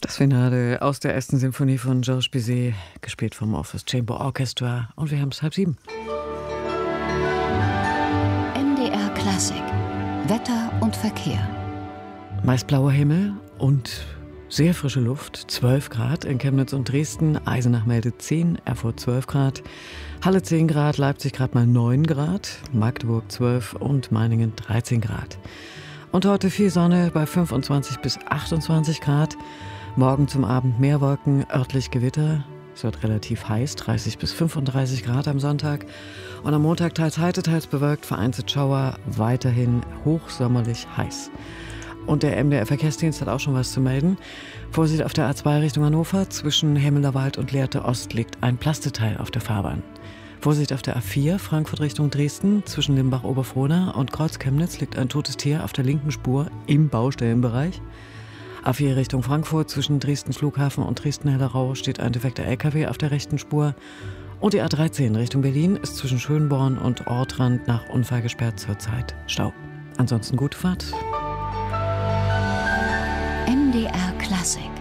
Das Finale aus der ersten Symphonie von Georges Bizet, gespielt vom Office Chamber Orchestra. Und wir haben es 6:30. NDR Klassik. Wetter und Verkehr. Meist blauer Himmel und sehr frische Luft. 12 Grad in Chemnitz und Dresden. Eisenach meldet 10, Erfurt 12 Grad. Halle 10 Grad, Leipzig gerade mal 9 Grad. Magdeburg 12 und Meiningen 13 Grad. Und heute viel Sonne bei 25 bis 28 Grad. Morgen zum Abend mehr Wolken, örtlich Gewitter. Es wird relativ heiß, 30 bis 35 Grad am Sonntag. Und am Montag teils heiter, teils bewölkt, vereinzelt Schauer, weiterhin hochsommerlich heiß. Und der MDR-Verkehrsdienst hat auch schon was zu melden. Vorsicht auf der A2 Richtung Hannover. Zwischen Hemmelerwald und Lehrte Ost liegt ein Plasteteil auf der Fahrbahn. Vorsicht auf der A4 Frankfurt Richtung Dresden. Zwischen Limbach-Oberfrohna und Kreuz-Chemnitz liegt ein totes Tier auf der linken Spur im Baustellenbereich. A4 Richtung Frankfurt, zwischen Dresden Flughafen und Dresden-Hellerau steht ein defekter LKW auf der rechten Spur. Und die A13 Richtung Berlin ist zwischen Schönborn und Ortrand nach Unfall gesperrt, zurzeit Stau. Ansonsten gute Fahrt. NDR Klassik.